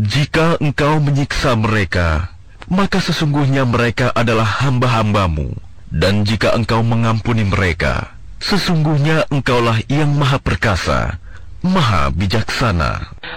Jika engkau menyiksa mereka, maka sesungguhnya mereka adalah hamba-hambamu. Dan jika engkau mengampuni mereka, sesungguhnya engkaulah yang maha perkasa, maha bijaksana.